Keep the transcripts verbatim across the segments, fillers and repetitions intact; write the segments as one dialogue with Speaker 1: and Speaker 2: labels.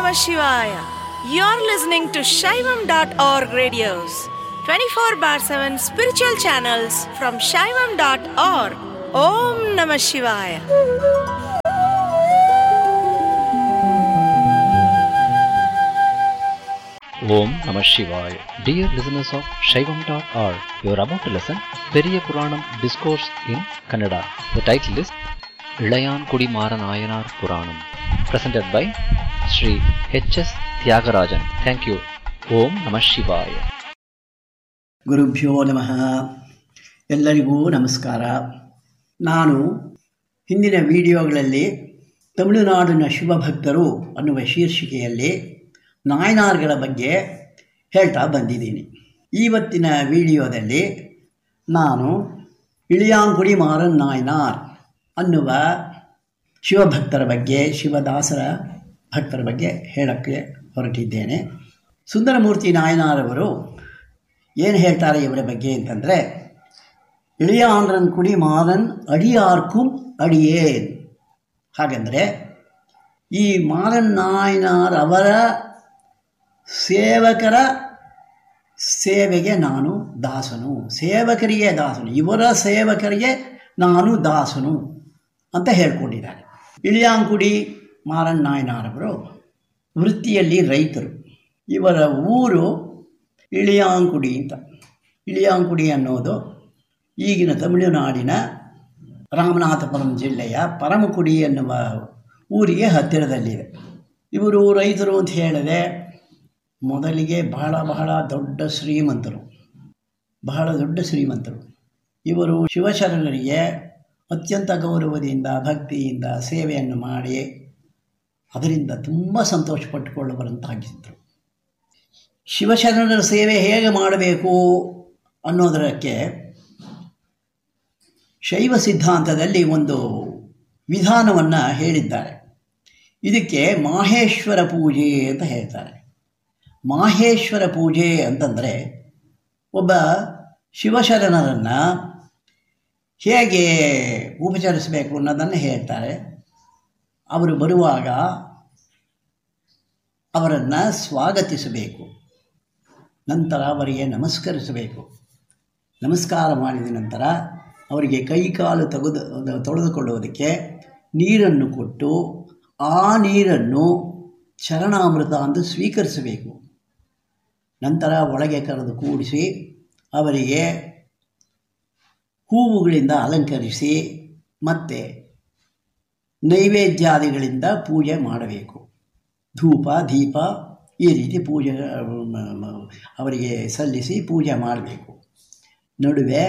Speaker 1: Namah Shivaya. You're listening to Shaivam dot org radios, twenty-four bar seven spiritual channels from Shaivam dot org. Om Namah Shivaya.
Speaker 2: Om Namah Shivaya. Dear listeners of Shaivam dot org, you are about to listen Periya Puranam Discourse in Kannada. The title is Ilayankudi Maranayanar Puranam, presented by Sri H S Tyagarajan. Thank you. Om Namah Shivaya.
Speaker 3: ಗುರುಭ್ಯೋ ನಮಃ. ಎಲ್ಲರಿಗೂ ನಮಸ್ಕಾರ. ನಾನು ಹಿಂದಿನ ವಿಡಿಯೋಗಳಲ್ಲಿ ತಮಿಳುನಾಡಿನ ಶಿವಭಕ್ತರು ಅನ್ನುವ ಶೀರ್ಷಿಕೆಯಲ್ಲಿ ನಾಯನಾರ್ಗಳ ಬಗ್ಗೆ ಹೇಳ್ತಾ ಬಂದಿದ್ದೀನಿ. ಇವತ್ತಿನ ವಿಡಿಯೋದಲ್ಲಿ ನಾನು ಇಳಿಯಾಂಕುಡಿ ಮಾರನ್ ನಾಯನಾರ್ ಅನ್ನುವ ಶಿವಭಕ್ತರ ಬಗ್ಗೆ, ಶಿವದಾಸರ ಭಕ್ತರ ಬಗ್ಗೆ ಹೇಳೋಕ್ಕೆ ಹೊರಟಿದ್ದೇನೆ. ಸುಂದರಮೂರ್ತಿ ನಾಯನಾರವರು ಏನು ಹೇಳ್ತಾರೆ ಇವರ ಬಗ್ಗೆ ಅಂತಂದರೆ, ಇಳಿಯಾಂಡ್ರನ್ ಕುಡಿ ಮಾರನ್ ಅಡಿಯಾರ್ಕುಂ ಅಡಿಯೇನ್. ಹಾಗಂದರೆ ಈ ಮಾರನ್ ನಾಯನಾರ್ ಅವರ ಸೇವಕರ ಸೇವೆಗೆ ನಾನು ದಾಸನು, ಸೇವಕರಿಗೆ ದಾಸನು, ಇವರ ಸೇವಕರಿಗೆ ನಾನು ದಾಸನು ಅಂತ ಹೇಳ್ಕೊಂಡಿದ್ದಾರೆ. ಇಳಿಯಾಂಕುಡಿ ಮಾರನ್ ನಾಯನಾರವರು ವೃತ್ತಿಯಲ್ಲಿ ರೈತರು. ಇವರ ಊರು ಇಳಿಯಾಂಕುಡಿ ಅಂತ. ಇಳಿಯಾಂಕುಡಿ ಅನ್ನೋದು ಈಗಿನ ತಮಿಳುನಾಡಿನ ರಾಮನಾಥಪುರಂ ಜಿಲ್ಲೆಯ ಪರಮಕುಡಿ ಎನ್ನುವ ಊರಿಗೆ ಹತ್ತಿರದಲ್ಲಿದೆ. ಇವರು ರೈತರು ಅಂತ ಹೇಳಿದೆ, ಮೊದಲಿಗೆ ಬಹಳ ಬಹಳ ದೊಡ್ಡ ಶ್ರೀಮಂತರು, ಬಹಳ ದೊಡ್ಡ ಶ್ರೀಮಂತರು. ಇವರು ಶಿವಶರಣರಿಗೆ ಅತ್ಯಂತ ಗೌರವದಿಂದ, ಭಕ್ತಿಯಿಂದ ಸೇವೆಯನ್ನು ಮಾಡಿ ಅದರಿಂದ ತುಂಬ ಸಂತೋಷ ಪಟ್ಟುಕೊಳ್ಳುವಂತಾಗಿದ್ದರು. ಶಿವಶರಣರ ಸೇವೆ ಹೇಗೆ ಮಾಡಬೇಕು ಅನ್ನೋದಕ್ಕೆ ಶೈವ ಸಿದ್ಧಾಂತದಲ್ಲಿ ಒಂದು ವಿಧಾನವನ್ನು ಹೇಳಿದ್ದಾರೆ. ಇದಕ್ಕೆ ಮಾಹೇಶ್ವರ ಪೂಜೆ ಅಂತ ಹೇಳ್ತಾರೆ. ಮಾಹೇಶ್ವರ ಪೂಜೆ ಅಂತಂದರೆ ಒಬ್ಬ ಶಿವಶರಣರನ್ನು ಹೇಗೆ ಉಪಚರಿಸಬೇಕು ಅನ್ನೋದನ್ನು ಹೇಳ್ತಾರೆ. ಅವರು ಬರುವಾಗ ಅವರನ್ನು ಸ್ವಾಗತಿಸಬೇಕು, ನಂತರ ಅವರಿಗೆ ನಮಸ್ಕರಿಸಬೇಕು. ನಮಸ್ಕಾರ ಮಾಡಿದ ನಂತರ ಅವರಿಗೆ ಕೈ ಕಾಲು ತೆಗೆದು ತೊಳೆದುಕೊಳ್ಳುವುದಕ್ಕೆ ನೀರನ್ನು ಕೊಟ್ಟು ಆ ನೀರನ್ನು ಚರಣಾಮೃತ ಎಂದು ಸ್ವೀಕರಿಸಬೇಕು. ನಂತರ ಒಳಗೆ ಕರೆದು ಕೂಡಿಸಿ ಅವರಿಗೆ ಹೂವುಗಳಿಂದ ಅಲಂಕರಿಸಿ ಮತ್ತು ನೈವೇದ್ಯಾದಿಗಳಿಂದ ಪೂಜೆ ಮಾಡಬೇಕು. ಧೂಪ ದೀಪ ಈ ರೀತಿ ಪೂಜೆ ಅವರಿಗೆ ಸಲ್ಲಿಸಿ ಪೂಜೆ ಮಾಡಬೇಕು. ನಡುವೆ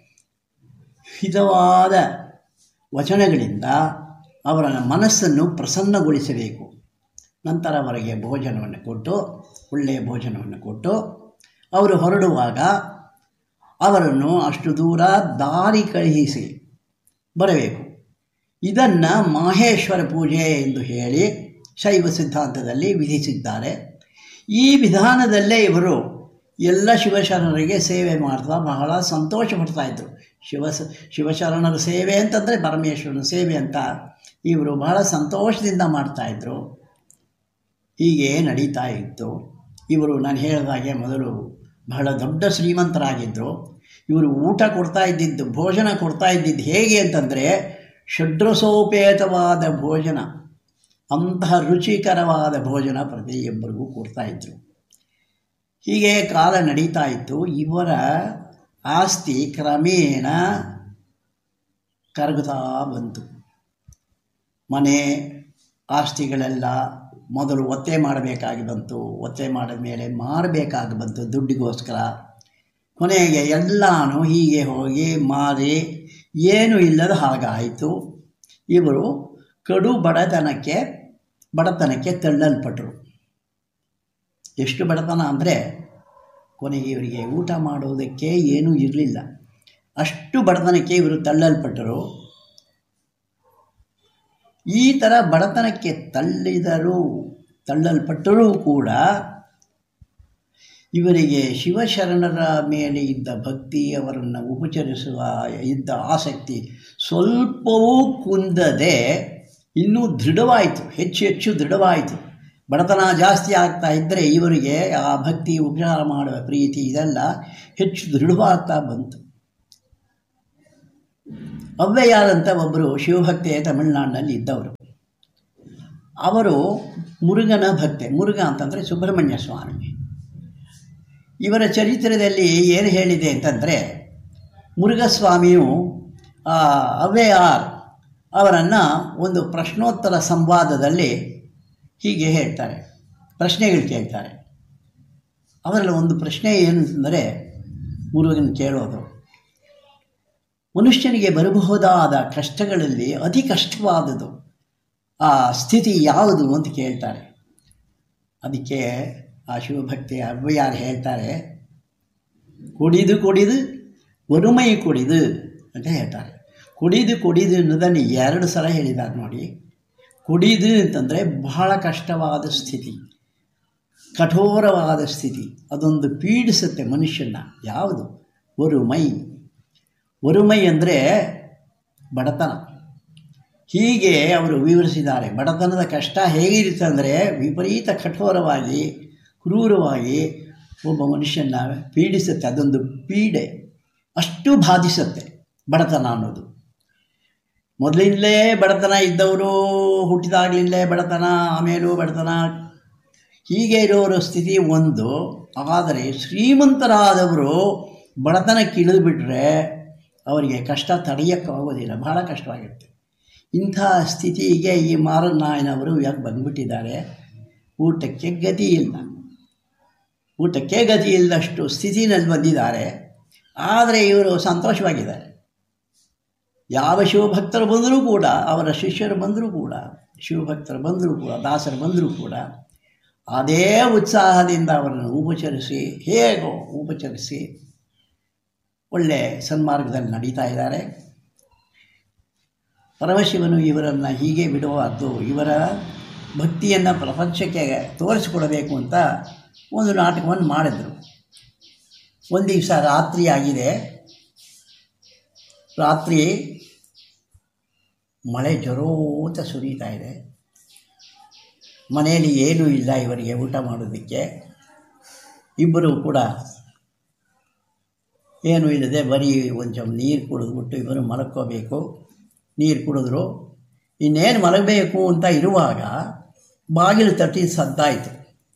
Speaker 3: ಹಿತವಾದ ವಚನಗಳಿಂದ ಅವರ ಮನಸ್ಸನ್ನು ಪ್ರಸನ್ನಗೊಳಿಸಬೇಕು. ನಂತರ ಅವರಿಗೆ ಭೋಜನವನ್ನು ಕೊಟ್ಟು, ಒಳ್ಳೆಯ ಭೋಜನವನ್ನು ಕೊಟ್ಟು ಅವರು ಹೊರಡುವಾಗ ಅವರನ್ನು ಅಷ್ಟು ದೂರ ದಾರಿ ಕಳುಹಿಸಿ ಬರಬೇಕು. ಇದನ್ನು ಮಾಹೇಶ್ವರ ಪೂಜೆ ಎಂದು ಹೇಳಿ ಶೈವ ಸಿದ್ಧಾಂತದಲ್ಲಿ ವಿಧಿಸಿದ್ದಾರೆ. ಈ ವಿಧಾನದಲ್ಲೇ ಇವರು ಎಲ್ಲ ಶಿವಶರಣರಿಗೆ ಸೇವೆ ಮಾಡ್ತಾ ಬಹಳ ಸಂತೋಷ ಪಡ್ತಾಯಿದ್ರು. ಶಿವ ಶಿವಶರಣರ ಸೇವೆ ಅಂತಂದರೆ ಪರಮೇಶ್ವರನ ಸೇವೆ ಅಂತ ಇವರು ಬಹಳ ಸಂತೋಷದಿಂದ ಮಾಡ್ತಾಯಿದ್ರು. ಹೀಗೆ ನಡೀತಾ ಇತ್ತು. ಇವರು ನಾನು ಹೇಳಿದಾಗೆ ಮೊದಲು ಬಹಳ ದೊಡ್ಡ ಶ್ರೀಮಂತರಾಗಿದ್ದರು. ಇವರು ಊಟ ಕೊಡ್ತಾ ಇದ್ದಿದ್ದು, ಭೋಜನ ಕೊಡ್ತಾ ಇದ್ದಿದ್ದು ಹೇಗೆ ಅಂತಂದರೆ ಷಡ್ರಸೋಪೇತವಾದ ಭೋಜನ, ಅಂತಹ ರುಚಿಕರವಾದ ಭೋಜನ ಪ್ರತಿಯೊಬ್ಬರಿಗೂ ಕೊಡ್ತಾಯಿದ್ರು. ಹೀಗೆ ಕಾಲ ನಡೀತಾ ಇತ್ತು. ಇವರ ಆಸ್ತಿ ಕ್ರಮೇಣ ಕರಗುತ್ತಾ ಬಂತು. ಮನೆ ಆಸ್ತಿಗಳೆಲ್ಲ ಮೊದಲು ಒತ್ತೆ ಮಾಡಬೇಕಾಗಿ ಬಂತು, ಒತ್ತೆ ಮಾಡಿದ ಮೇಲೆ ಮಾರಬೇಕಾಗಿ ಬಂತು ದುಡ್ಡಿಗೋಸ್ಕರ. ಕೊನೆಗೆ ಎಲ್ಲನೂ ಹೀಗೆ ಹೋಗಿ ಮಾರಿ ಏನೂ ಇಲ್ಲದ ಹಾಗಾಯಿತು. ಇವರು ಕಡು ಬಡತನಕ್ಕೆ ಬಡತನಕ್ಕೆ ತಳ್ಳಲ್ಪಟ್ಟರು. ಎಷ್ಟು ಬಡತನ ಅಂದರೆ ಕೊನೆಗೆ ಇವರಿಗೆ ಊಟ ಮಾಡುವುದಕ್ಕೆ ಏನೂ ಇರಲಿಲ್ಲ. ಅಷ್ಟು ಬಡತನಕ್ಕೆ ಇವರು ತಳ್ಳಲ್ಪಟ್ಟರು. ಈ ಥರ ಬಡತನಕ್ಕೆ ತಳ್ಳಿದರೂ ತಳ್ಳಲ್ಪಟ್ಟರೂ ಕೂಡ ಇವರಿಗೆ ಶಿವಶರಣರ ಮೇಲೆ ಇದ್ದ ಭಕ್ತಿ, ಅವರನ್ನು ಉಪಚರಿಸುವ ಇದ್ದ ಆಸಕ್ತಿ ಸ್ವಲ್ಪವೂ ಕುಂದದೆ ಇನ್ನೂ ದೃಢವಾಯಿತು, ಹೆಚ್ಚು ಹೆಚ್ಚು ದೃಢವಾಯಿತು. ಬಡತನ ಜಾಸ್ತಿ ಆಗ್ತಾ ಇದ್ದರೆ ಇವರಿಗೆ ಆ ಭಕ್ತಿ, ಉಪಚಾರ ಮಾಡುವ ಪ್ರೀತಿ ಇದೆಲ್ಲ ಹೆಚ್ಚು ದೃಢವಾಗ್ತಾ ಬಂತು. ಅವ್ವಯ್ಯಾರಂಥ ಒಬ್ಬರು ಶಿವಭಕ್ತೆ ತಮಿಳುನಾಡಿನಲ್ಲಿ ಇದ್ದವರು. ಅವರು ಮುರುಗನ ಭಕ್ತೆ. ಮುರುಗ ಅಂತಂದರೆ ಸುಬ್ರಹ್ಮಣ್ಯ ಸ್ವಾಮಿ. ಇವರ ಚರಿತ್ರೆಯಲ್ಲಿ ಏನು ಹೇಳಿದೆ ಅಂತಂದರೆ, ಮುರುಘಸ್ವಾಮಿಯು ಅವ್ವಯ್ಯಾರ್ ಅವರನ್ನು ಒಂದು ಪ್ರಶ್ನೋತ್ತರ ಸಂವಾದದಲ್ಲಿ ಹೀಗೆ ಹೇಳ್ತಾರೆ, ಪ್ರಶ್ನೆಗಳು ಕೇಳ್ತಾರೆ. ಅವರಲ್ಲಿ ಒಂದು ಪ್ರಶ್ನೆ ಏನು ಅಂತಂದರೆ, ಮುರುಗನ ಕೇಳೋದು, ಮನುಷ್ಯನಿಗೆ ಬರಬಹುದಾದ ಕಷ್ಟಗಳಲ್ಲಿ ಅತಿ ಕಷ್ಟವಾದದ್ದು ಆ ಸ್ಥಿತಿ ಯಾವುದು ಅಂತ ಕೇಳ್ತಾರೆ. ಅದಕ್ಕೆ ಆ ಶಿವಭಕ್ತಿ ಅವ್ವಯ್ಯಾರು ಹೇಳ್ತಾರೆ, ಕುಡಿದು ಕುಡಿದು ಒರುಮೈ ಕುಡಿದು ಅಂತ ಹೇಳ್ತಾರೆ. ಕುಡಿದು ಕುಡಿದು ಅನ್ನೋದನ್ನು ಎರಡು ಸಲ ಹೇಳಿದ್ದಾರೆ ನೋಡಿ. ಕುಡಿದು ಅಂತಂದರೆ ಬಹಳ ಕಷ್ಟವಾದ ಸ್ಥಿತಿ, ಕಠೋರವಾದ ಸ್ಥಿತಿ, ಅದೊಂದು ಪೀಡಿಸುತ್ತೆ ಮನುಷ್ಯನ. ಯಾವುದು? ಒರುಮೈ. ಒರುಮೈ ಅಂದರೆ ಬಡತನ. ಹೀಗೆ ಅವರು ವಿವರಿಸಿದ್ದಾರೆ. ಬಡತನದ ಕಷ್ಟ ಹೇಗಿರುತ್ತೆ ಅಂದರೆ ವಿಪರೀತ ಕಠೋರವಾಗಿ, ಕ್ರೂರವಾಗಿ ಒಬ್ಬ ಮನುಷ್ಯನ ಪೀಡಿಸುತ್ತೆ. ಅದೊಂದು ಪೀಡೆ, ಅಷ್ಟು ಬಾಧಿಸುತ್ತೆ ಬಡತನ ಅನ್ನೋದು. ಮೊದಲಿಂದಲೇ ಬಡತನ ಇದ್ದವರು, ಹುಟ್ಟಿದಾಗಲಿಂದಲೇ ಬಡತನ, ಆಮೇಲೂ ಬಡತನ, ಹೀಗೆ ಇರೋರ ಸ್ಥಿತಿ ಒಂದು. ಆದರೆ ಶ್ರೀಮಂತರಾದವರು ಬಡತನಕ್ಕೆ ಇಳಿದುಬಿಟ್ರೆ ಅವರಿಗೆ ಕಷ್ಟ ತಡೆಯೋಕ್ಕಾಗೋದಿಲ್ಲ, ಬಹಳ ಕಷ್ಟವಾಗಿರುತ್ತೆ. ಇಂಥ ಸ್ಥಿತಿಗೆ ಈ ಮಾರನಾಯನವರು ಯಾಕೆ ಬಂದುಬಿಟ್ಟಿದ್ದಾರೆ? ಊಟಕ್ಕೆ ಗತಿ ಇಲ್ಲ, ಊಟಕ್ಕೆ ಗತಿ ಇಲ್ಲದಷ್ಟು ಸ್ಥಿತಿನಲ್ಲಿ ಬಂದಿದ್ದಾರೆ. ಆದರೆ ಇವರು ಸಂತೋಷವಾಗಿದ್ದಾರೆ. ಯಾವ ಶಿವಭಕ್ತರು ಬಂದರೂ ಕೂಡ, ಅವರ ಶಿಷ್ಯರು ಬಂದರೂ ಕೂಡ, ಶಿವಭಕ್ತರು ಬಂದರೂ ಕೂಡ, ದಾಸರು ಬಂದರೂ ಕೂಡ ಅದೇ ಉತ್ಸಾಹದಿಂದ ಅವರನ್ನು ಉಪಚರಿಸಿ, ಹೇಗೋ ಉಪಚರಿಸಿ ಒಳ್ಳೆ ಸನ್ಮಾರ್ಗದಲ್ಲಿ ನಡೀತಾ ಇದ್ದಾರೆ. ಪರಮಶಿವನು ಇವರನ್ನು ಹೀಗೆ ಬಿಡುವದ್ದು, ಇವರ ಭಕ್ತಿಯನ್ನು ಪ್ರಪಂಚಕ್ಕೆ ತೋರಿಸಿಕೊಡಬೇಕು ಅಂತ ಒಂದು ನಾಟಕವನ್ನು ಮಾಡಿದರು. ಒಂದು ದಿವಸ ರಾತ್ರಿ ಆಗಿದೆ. ರಾತ್ರಿ ಮಳೆ ಜೋರಾಗಿ ಸುರಿತಾ ಇದೆ. ಮನೆಯಲ್ಲಿ ಏನೂ ಇಲ್ಲ ಇವರಿಗೆ ಊಟ ಮಾಡೋದಕ್ಕೆ. ಇಬ್ಬರು ಕೂಡ ಏನೂ ಇಲ್ಲದೆ ಬರೀ ಒಂದು ಚಮ್ ನೀರು ಕುಡಿದ್ಬಿಟ್ಟು ಇಬ್ಬರು ಮಲಕ್ಕೋಬೇಕು. ನೀರು ಕುಡಿದ್ರು. ಇನ್ನೇನು ಮಲಗಬೇಕು ಅಂತ ಇರುವಾಗ ಬಾಗಿಲು ತಟ್ಟಿ ಸದ್ದಾಯಿತು.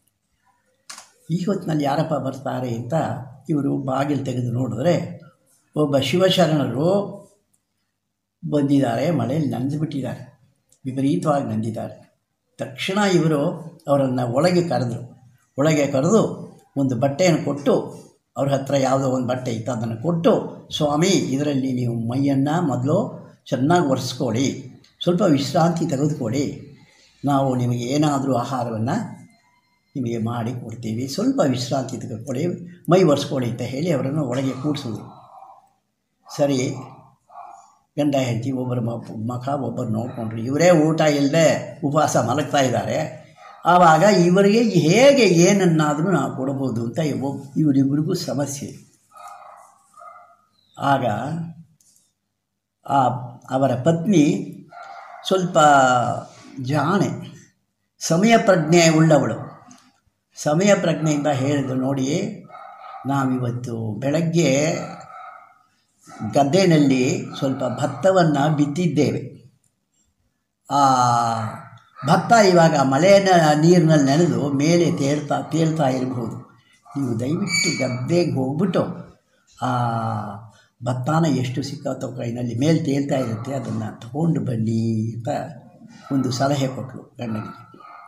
Speaker 3: ಈ ಹೊತ್ತಿನಲ್ಲಿ ಯಾರಪ್ಪ ಬರ್ತಾರೆ ಅಂತ ಇವರು ಬಾಗಿಲು ತೆಗೆದು ನೋಡಿದ್ರೆ ಒಬ್ಬ ಶಿವಶರಣರು ಬಂದಿದ್ದಾರೆ. ಮಳೆಯಲ್ಲಿ ನೆಂದುಬಿಟ್ಟಿದ್ದಾರೆ, ವಿಪರೀತವಾಗಿ ನೆಂದಿದ್ದಾರೆ. ತಕ್ಷಣ ಇವರು ಅವರನ್ನು ಒಳಗೆ ಕರೆದರು. ಒಳಗೆ ಕರೆದು ಒಂದು ಬಟ್ಟೆಯನ್ನು ಕೊಟ್ಟು, ಅವ್ರ ಹತ್ರ ಯಾವುದೋ ಒಂದು ಬಟ್ಟೆ ಇತ್ತು ಅದನ್ನು ಕೊಟ್ಟು, ಸ್ವಾಮಿ ಇದರಲ್ಲಿ ನೀವು ಮೈಯನ್ನು ಮೊದಲು ಚೆನ್ನಾಗಿ ಒರೆಸ್ಕೊಳ್ಳಿ, ಸ್ವಲ್ಪ ವಿಶ್ರಾಂತಿ ತೆಗೆದುಕೊಳ್ಳಿ, ನಾವು ನಿಮಗೆ ಏನಾದರೂ ಆಹಾರವನ್ನು ನಿಮಗೆ ಮಾಡಿ ಕೊಡ್ತೀವಿ, ಸ್ವಲ್ಪ ವಿಶ್ರಾಂತಿ ತೆಗೆದುಕೊಳ್ಳಿ, ಮೈ ಒರೆಸ್ಕೊಳ್ಳಿ ಅಂತ ಹೇಳಿ ಅವರನ್ನು ಒಳಗೆ ಕೂಡಿಸಿದ್ರು. ಸರಿ, ಗಂಡ ಹೆಂಡತಿ ಒಬ್ಬರ ಮುಖ ಒಬ್ಬರು ನೋಡಿಕೊಂಡ್ರು. ಇವರೇ ಊಟ ಇಲ್ಲದೆ ಉಪವಾಸ ಮಲಗ್ತಾ ಇದ್ದಾರೆ. ಆವಾಗ ಇವರಿಗೆ ಹೇಗೆ ಏನನ್ನಾದರೂ ನಾವು ಕೊಡ್ಬೋದು ಅಂತ ಇವರಿಬ್ಬರಿಗೂ ಸಮಸ್ಯೆ. ಆಗ ಆ ಅವರ ಪತ್ನಿ ಸ್ವಲ್ಪ ಜಾಣೆ, ಸಮಯ ಪ್ರಜ್ಞೆ ಉಳ್ಳವಳು. ಸಮಯ ಪ್ರಜ್ಞೆಯಿಂದ ಹೇಳಿದ್ರು, ನೋಡಿ ನಾವಿವತ್ತು ಬೆಳಗ್ಗೆ ಗದ್ದೆಯಲ್ಲಿ ಸ್ವಲ್ಪ ಭತ್ತವನ್ನು ಬಿತ್ತಿದ್ದೇವೆ. ಆ ಭತ್ತ ಇವಾಗ ಮಳೆಯ ನೀರಿನಲ್ಲಿ ನೆನೆದು ಮೇಲೆ ತೇಳ್ತಾ ತೇಳ್ತಾ ಇರಬಹುದು. ನೀವು ದಯವಿಟ್ಟು ಗದ್ದೆಗೆ ಹೋಗ್ಬಿಟ್ಟು ಆ ಭತ್ತಾನ ಎಷ್ಟು ಸಿಕ್ಕತ್ತೋ ಕೈನಲ್ಲಿ ಮೇಲೆ ತೇಲ್ತಾ ಇರುತ್ತೆ ಅದನ್ನು ತಗೊಂಡು ಬನ್ನಿ ಅಂತ ಒಂದು ಸಲಹೆ ಕೊಟ್ಟರು ಗಂಡನಿಗೆ.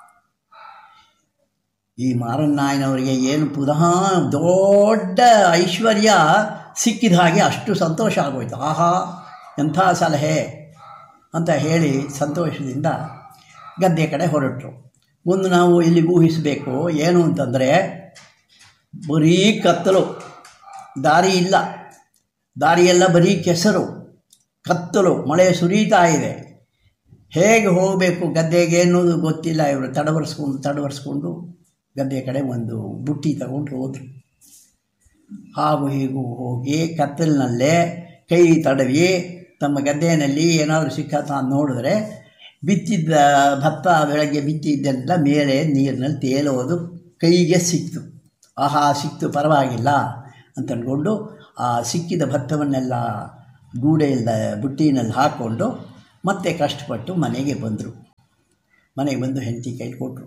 Speaker 3: ಈ ಮಾರನಾಯನವರಿಗೆ ಏನು ಪುನಃ ದೊಡ್ಡ ಐಶ್ವರ್ಯ ಸಿಕ್ಕಿದ ಹಾಗೆ ಅಷ್ಟು ಸಂತೋಷ ಆಗೋಯ್ತು. ಆಹಾ ಎಂಥ ಸಲಹೆ ಅಂತ ಹೇಳಿ ಸಂತೋಷದಿಂದ ಗದ್ದೆ ಕಡೆ ಹೊರಟರು. ಮುಂದೆ ನಾವು ಇಲ್ಲಿ ಊಹಿಸಬೇಕು ಏನು ಅಂತಂದರೆ, ಬರೀ ಕತ್ತಲು, ದಾರಿ ಇಲ್ಲ, ದಾರಿಯೆಲ್ಲ ಬರೀ ಕೆಸರು, ಕತ್ತಲು, ಮಳೆ ಸುರಿತಾ ಇದೆ. ಹೇಗೆ ಹೋಗಬೇಕು ಗದ್ದೆಗೆ ಅನ್ನೋದು ಗೊತ್ತಿಲ್ಲ. ಇವರು ತಡವರಿಸ್ಕೊಂಡು ತಡವರಿಸ್ಕೊಂಡು ಗದ್ದೆ ಕಡೆ ಒಂದು ಬುಟ್ಟಿ ತಗೊಂಡು ಹೋದರು. ಹಾಗೂ ಹೀಗೂ ಹೋಗಿ ಕತ್ತಲಿನಲ್ಲೇ ಕೈ ತಡವಿ ತಮ್ಮ ಗದ್ದೆಯಲ್ಲಿ ಏನಾದರೂ ಸಿಕ್ಕತ್ತ ನೋಡಿದ್ರೆ ಬಿತ್ತಿದ್ದ ಭತ್ತ ಬೆಳಗ್ಗೆ ಬಿತ್ತಿದ್ದೆಲ್ಲ ಮೇಲೆ ನೀರಿನಲ್ಲಿ ತೇಲೋದು ಕೈಗೆ ಸಿಕ್ತು. ಆಹಾ ಸಿಕ್ತು ಪರವಾಗಿಲ್ಲ ಅಂತಂದ್ಕೊಂಡು ಆ ಸಿಕ್ಕಿದ ಭತ್ತವನ್ನೆಲ್ಲ ಗೂಡೆಯಿಂದ ಬುಟ್ಟಿನಲ್ಲಿ ಹಾಕ್ಕೊಂಡು ಮತ್ತೆ ಕಷ್ಟಪಟ್ಟು ಮನೆಗೆ ಬಂದರು. ಮನೆಗೆ ಬಂದು ಹೆಂಡತಿ ಕೈ ಕೊಟ್ಟರು.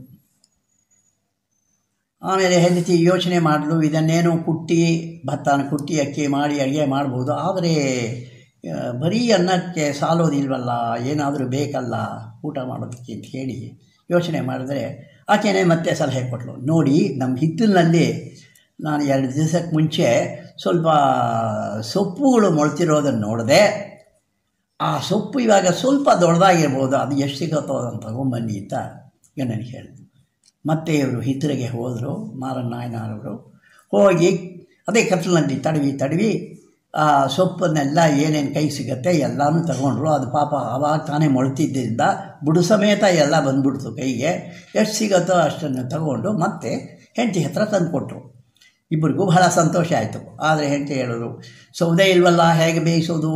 Speaker 3: ಆಮೇಲೆ ಹೆಂಡತಿ ಯೋಚನೆ ಮಾಡಲು, ಇದನ್ನೇನು ಕುಟ್ಟಿ ಭತ್ತನ ಕುಟ್ಟಿ ಅಕ್ಕಿ ಮಾಡಿ ಅಡುಗೆ ಮಾಡ್ಬೋದು, ಆದರೆ ಬರೀ ಅನ್ನಕ್ಕೆ ಸಾಲೋದಿಲ್ವಲ್ಲ, ಏನಾದರೂ ಬೇಕಲ್ಲ ಊಟ ಮಾಡೋದಕ್ಕೆ ಅಂತ ಹೇಳಿ ಯೋಚನೆ ಮಾಡಿದ್ರೆ ಆಕೆಯೇ ಮತ್ತೆ ಸಲಹೆ ಕೊಟ್ಟಳು. ನೋಡಿ, ನಮ್ಮ ಹಿತ್ತಲಿನಲ್ಲಿ ನಾನು ಎರಡು ದಿವಸಕ್ಕೆ ಮುಂಚೆ ಸ್ವಲ್ಪ ಸೊಪ್ಪುಗಳು ಮೊಳತಿರೋದನ್ನು ನೋಡಿದೆ. ಆ ಸೊಪ್ಪು ಇವಾಗ ಸ್ವಲ್ಪ ದೊಡ್ಡದಾಗಿರ್ಬೋದು, ಅದು ಎಷ್ಟು ಸಿಗುತ್ತೋ ಅದನ್ನು ತಗೊಂಬನ್ನಿ ಅಂತ ಗಂಡನಿಗೆ ಹೇಳಿದ್ರು. ಮತ್ತೆ ಇವರು ಹಿತ್ತಲಿಗೆ ಹೋದರು. ಮಾರನಾಯನವರು ಹೋಗಿ ಅದೇ ಕತ್ತಲಿನಲ್ಲಿ ತಡವಿ ತಡವಿ ಆ ಸೊಪ್ಪನ್ನೆಲ್ಲ ಏನೇನು ಕೈ ಸಿಗುತ್ತೆ ಎಲ್ಲನೂ ತಗೊಂಡ್ರು. ಅದು ಪಾಪ ಆವಾಗ ತಾನೇ ಮೊಳತಿದ್ದರಿಂದ ಬುಡು ಸಮೇತ ಎಲ್ಲ ಬಂದ್ಬಿಡ್ತು ಕೈಗೆ. ಎಷ್ಟು ಸಿಗುತ್ತೋ ಅಷ್ಟನ್ನು ತಗೊಂಡು ಮತ್ತೆ ಹೆಂಡತಿ ಹತ್ರ ತಂದು ಕೊಟ್ಟರು. ಇಬ್ಬರಿಗೂ ಬಹಳ ಸಂತೋಷ ಆಯಿತು. ಆದರೆ ಹೆಂಡತಿ ಹೇಳಿದ್ರು, ಸೌದೆ ಇಲ್ವಲ್ಲ, ಹೇಗೆ ಬೇಯಿಸೋದು?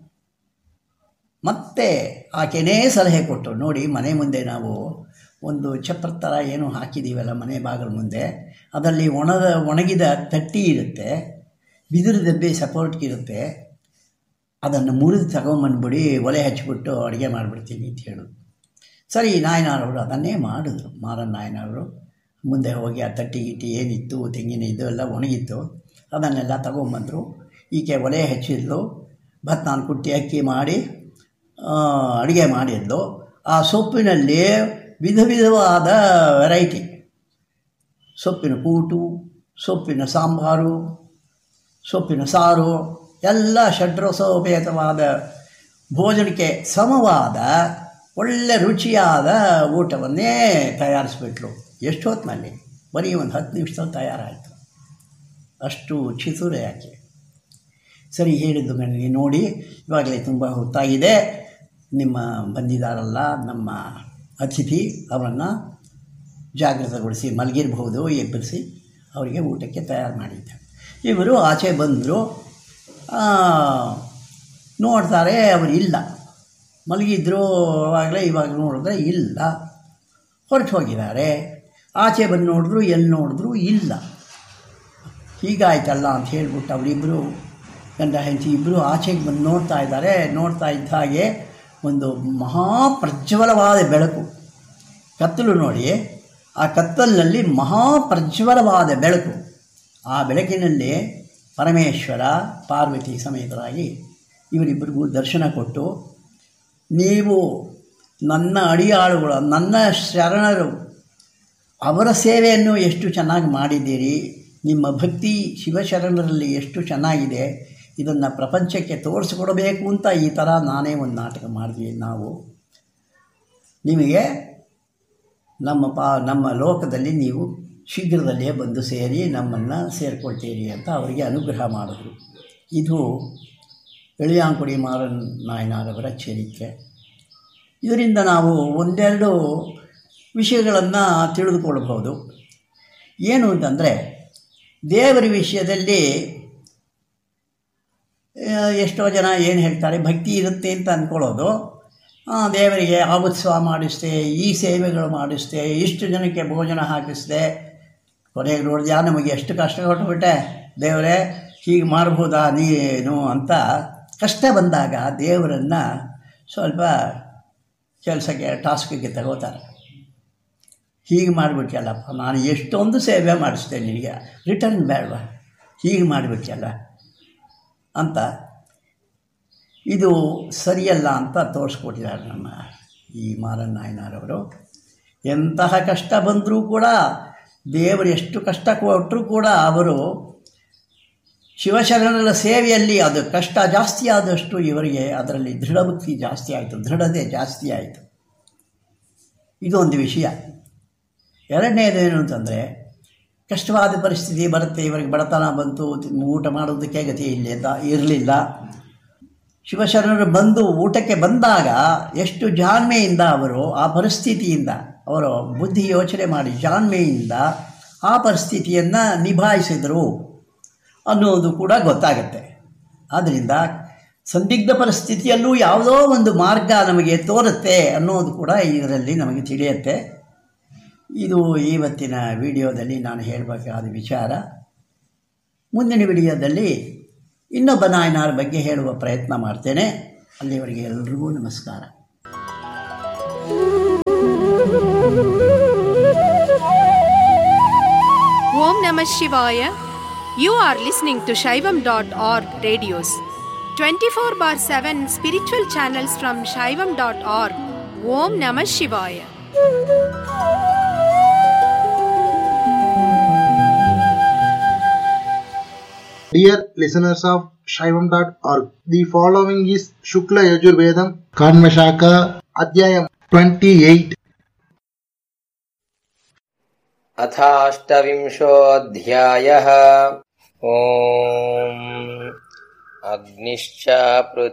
Speaker 3: ಮತ್ತೆ ಆಕೆನೇ ಸಲಹೆ ಕೊಟ್ಟು, ನೋಡಿ ಮನೆ ಮುಂದೆ ನಾವು ಒಂದು ಚಪ್ರ ಥರ ಏನೋ ಹಾಕಿದ್ದೀವಲ್ಲ ಮನೆ ಬಾಗಿಲ ಮುಂದೆ, ಅದರಲ್ಲಿ ಒಣದ ಒಣಗಿದ ತಟ್ಟಿ ಇರುತ್ತೆ, ಬಿದಿರು ದಬ್ಬೆ ಸಪೋರ್ಟ್ಗಿರುತ್ತೆ, ಅದನ್ನು ಮುರಿದು ತಗೊಂಬಂದ್ಬಿಡಿ, ಒಲೆ ಹಚ್ಚಿಬಿಟ್ಟು ಅಡುಗೆ ಮಾಡಿಬಿಡ್ತೀನಿ ಅಂತ ಹೇಳೋದು. ಸರಿ, ನಾಯನವರು ಅದನ್ನೇ ಮಾಡಿದ್ರು. ಮಾರನ್ ನಾಯನವರು ಮುಂದೆ ಹೋಗಿ ಆ ತಟ್ಟಿ ಗಿಟ್ಟಿ ಏನಿತ್ತು ತೆಂಗಿನ ಇದು ಎಲ್ಲ ಒಣಗಿತ್ತು, ಅದನ್ನೆಲ್ಲ ತಗೊಂಬಂದರು. ಈಕೆ ಒಲೆ ಹಚ್ಚಿದ್ಲು, ಭತ್ತನ ಕುಟ್ಟಿ ಅಕ್ಕಿ ಮಾಡಿ ಅಡುಗೆ ಮಾಡಿದ್ಲು. ಆ ಸೊಪ್ಪಿನಲ್ಲಿ ವಿಧ ವಿಧವಾದ ವೆರೈಟಿ, ಸೊಪ್ಪಿನ ಕೂಟು, ಸೊಪ್ಪಿನ ಸಾಂಬಾರು, ಸೊಪ್ಪಿನ ಸಾರು ಎಲ್ಲ ಷಡ್ರಸೋಪೇತವಾದ ಭೋಜನಕ್ಕೆ ಸಮವಾದ ಒಳ್ಳೆ ರುಚಿಯಾದ ಊಟವನ್ನೇ ತಯಾರಿಸ್ಬಿಟ್ಲು. ಎಷ್ಟೊತ್ತಿನಲ್ಲಿ? ಬರೀ ಒಂದು ಹತ್ತು ನಿಮಿಷದಲ್ಲಿ ತಯಾರಾಯಿತು. ಅಷ್ಟು ಚಿತುರ ಯಾಕೆ. ಸರಿ, ಹೇಳಿದ್ದು ನನಗೆ, ನೋಡಿ ಇವಾಗಲೇ ತುಂಬ ಹೊತ್ತಾಗಿದೆ, ನಿಮ್ಮ ಬಂದಿದ್ದಾರಲ್ಲ ನಮ್ಮ ಅತಿಥಿ, ಅವರನ್ನು ಜಾಗೃತಗೊಳಿಸಿ ಮಲಗಿರಬಹುದು, ಎಬ್ಬರಿಸಿ ಅವರಿಗೆ ಊಟಕ್ಕೆ ತಯಾರು ಮಾಡಿದ್ದೆ. ಇವರು ಆಚೆ ಬಂದರು. ನೋಡ್ತಾರೆ, ಅವರು ಇಲ್ಲ. ಮಲಗಿದ್ರು ಆವಾಗಲೇ, ಇವಾಗ ನೋಡಿದ್ರೆ ಇಲ್ಲ, ಹೊರಟು ಹೋಗಿದ್ದಾರೆ. ಆಚೆ ಬಂದು ನೋಡಿದ್ರು, ಎಲ್ಲಿ ನೋಡಿದ್ರು ಇಲ್ಲ. ಹೀಗಾಯ್ತಲ್ಲ ಅಂತ ಹೇಳ್ಬಿಟ್ಟು ಅವರಿಬ್ಬರು ಗಂಡ ಹೆಂಡತಿ ಇಬ್ಬರು ಆಚೆಗೆ ಬಂದು ನೋಡ್ತಾ ಇದ್ದಾರೆ. ನೋಡ್ತಾ ಇದ್ದ ಹಾಗೆ ಒಂದು ಮಹಾಪ್ರಜ್ವಲವಾದ ಬೆಳಕು, ಕತ್ತಲು ನೋಡಿ, ಆ ಕತ್ತಲಿನಲ್ಲಿ ಮಹಾಪ್ರಜ್ವಲವಾದ ಬೆಳಕು. ಆ ಬೆಳಕಿನಲ್ಲಿ ಪರಮೇಶ್ವರ ಪಾರ್ವತಿ ಸಮೇತರಾಗಿ ಇವರಿಬ್ಬರಿಗೂ ದರ್ಶನ ಕೊಟ್ಟು, ನೀವು ನನ್ನ ಅಡಿಯಾಳುಗಳು, ನನ್ನ ಶರಣರು, ಅವರ ಸೇವೆಯನ್ನು ಎಷ್ಟು ಚೆನ್ನಾಗಿ ಮಾಡಿದ್ದೀರಿ, ನಿಮ್ಮ ಭಕ್ತಿ ಶಿವಶರಣರಲ್ಲಿ ಎಷ್ಟು ಚೆನ್ನಾಗಿದೆ, ಇದನ್ನು ಪ್ರಪಂಚಕ್ಕೆ ತೋರಿಸ್ಕೊಡಬೇಕು ಅಂತ ಈ ಥರ ನಾನೇ ಒಂದು ನಾಟಕ ಮಾಡಿದ್ವಿ. ನಾವು ನಿಮಗೆ ನಮ್ಮ ಪಾ ನಮ್ಮ ಲೋಕದಲ್ಲಿ ನೀವು ಶೀಘ್ರದಲ್ಲೇ ಬಂದು ಸೇರಿ ನಮ್ಮನ್ನು ಸೇರಿಕೊಳ್ತೀರಿ ಅಂತ ಅವರಿಗೆ ಅನುಗ್ರಹ ಮಾಡಿದ್ರು. ಇದು ಎಳೆಯಾಂಕುಡಿ ಮಾರನ್ ನಾಯನರವರ ಚರಿತ್ರೆ. ಇದರಿಂದ ನಾವು ಒಂದೆರಡು ವಿಷಯಗಳನ್ನು ತಿಳಿದುಕೊಳ್ಬೋದು. ಏನು ಅಂತಂದರೆ, ದೇವರ ವಿಷಯದಲ್ಲಿ ಎಷ್ಟೋ ಜನ ಏನು ಹೇಳ್ತಾರೆ, ಭಕ್ತಿ ಇರುತ್ತೆ ಅಂತ ಅಂದ್ಕೊಳ್ಳೋದು, ದೇವರಿಗೆ ಆ ಉತ್ಸವ ಮಾಡಿಸ್ದೆ, ಈ ಸೇವೆಗಳು ಮಾಡಿಸ್ದೆ, ಇಷ್ಟು ಜನಕ್ಕೆ ಭೋಜನ ಹಾಕಿಸ್ದೆ, ಕೊನೆಗೆ ನೋಡಿದ್ಯಾ ನಮಗೆ ಎಷ್ಟು ಕಷ್ಟ ಕೊಟ್ಟುಬಿಟ್ಟೆ ದೇವರೇ, ಹೀಗೆ ಮಾಡ್ಬೋದಾ ನೀನು ಅಂತ ಕಷ್ಟ ಬಂದಾಗ ದೇವರನ್ನು ಸ್ವಲ್ಪ ಕೆಲಸಕ್ಕೆ ಟಾಸ್ಕಿಗೆ ತಗೋತಾರೆ. ಹೀಗೆ ಮಾಡಿಬಿಟ್ಯಲ್ಲಪ್ಪ, ನಾನು ಎಷ್ಟೊಂದು ಸೇವೆ ಮಾಡಿಸ್ದೆ, ನಿನಗೆ ರಿಟರ್ನ್ ಬೇಡವಾ, ಹೀಗೆ ಮಾಡಿಬಿಟ್ಯಲ್ಲ ಅಂತ, ಇದು ಸರಿಯಲ್ಲ ಅಂತ ತೋರಿಸ್ಕೊಟ್ಟಿದ್ದಾರೆ ನಮ್ಮ ಈ ಮಾರನ್ ನಾಯನರವರು. ಎಂತಹ ಕಷ್ಟ ಬಂದರೂ ಕೂಡ, ದೇವರು ಎಷ್ಟು ಕಷ್ಟ ಕೊಟ್ಟರೂ ಕೂಡ ಅವರು ಶಿವಶರಣರ ಸೇವೆಯಲ್ಲಿ ಅದು ಕಷ್ಟ ಜಾಸ್ತಿ ಆದಷ್ಟು ಇವರಿಗೆ ಅದರಲ್ಲಿ ದೃಢಭಕ್ತಿ ಜಾಸ್ತಿ ಆಯಿತು, ದೃಢತೆ ಜಾಸ್ತಿ ಆಯಿತು. ಇದೊಂದು ವಿಷಯ. ಎರಡನೇದೇನು ಅಂತಂದರೆ, ಕಷ್ಟವಾದ ಪರಿಸ್ಥಿತಿ ಬರುತ್ತೆ, ಇವರಿಗೆ ಬಡತನ ಬಂತು, ಊಟ ಮಾಡೋದಕ್ಕೆ ಗತಿ ಇಲ್ಲ ಇರಲಿಲ್ಲ. ಶಿವಶರಣರು ಬಂದು ಊಟಕ್ಕೆ ಬಂದಾಗ ಎಷ್ಟು ಜಾಣ್ಮೆಯಿಂದ ಅವರು ಆ ಪರಿಸ್ಥಿತಿಯಿಂದ ಅವರು ಬುದ್ಧಿ ಯೋಚನೆ ಮಾಡಿ ಜಾಣ್ಮೆಯಿಂದ ಆ ಪರಿಸ್ಥಿತಿಯನ್ನು ನಿಭಾಯಿಸಿದರು ಅನ್ನೋದು ಕೂಡ ಗೊತ್ತಾಗುತ್ತೆ. ಆದ್ದರಿಂದ ಸಂದಿಗ್ಧ ಪರಿಸ್ಥಿತಿಯಲ್ಲೂ ಯಾವುದೋ ಒಂದು ಮಾರ್ಗ ನಮಗೆ ತೋರುತ್ತೆ ಅನ್ನೋದು ಕೂಡ ಇದರಲ್ಲಿ ನಮಗೆ ತಿಳಿಯುತ್ತೆ. ಇದು ಇವತ್ತಿನ ವಿಡಿಯೋದಲ್ಲಿ ನಾನು ಹೇಳಬೇಕಾದ ವಿಚಾರ. ಮುಂದಿನ ವಿಡಿಯೋದಲ್ಲಿ ಇನ್ನೊಬ್ಬ ನಾಯನಾರ ಬಗ್ಗೆ ಹೇಳುವ ಪ್ರಯತ್ನ ಮಾಡ್ತೇನೆ. ಅಲ್ಲಿವರೆಗೆ ಎಲ್ರಿಗೂ ನಮಸ್ಕಾರ.
Speaker 1: ಓಂ ನಮಃ ಶಿವಾಯ. You are listening to Shaivam dot org radios. twenty-four bar seven spiritual channels from Shaivam dot org. Om Namah Shivaya.
Speaker 4: Dear listeners of Shaivam dot org, the following is Shukla Yajurvedam Kanvashaka Adhyayam twenty-eight.
Speaker 5: अथाष्टविंशोऽध्यायः. Om अग्निश्च